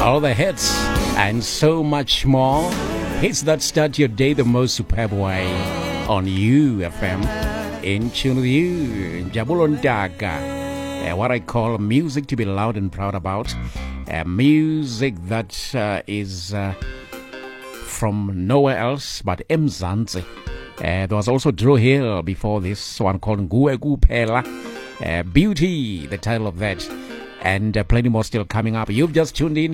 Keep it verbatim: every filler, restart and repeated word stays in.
all the hits, and so much more. Hits that start your day the most superb way on U F M. In tune with you, Jabulon Daga. Uh, what I call music to be loud and proud about. Uh, music that uh, is uh, from nowhere else but Mzansi. Uh, there was also Drew Hill before this one called Nguwe Kuphela. Uh, Beauty, the title of that. And uh, plenty more still coming up. You've just tuned in.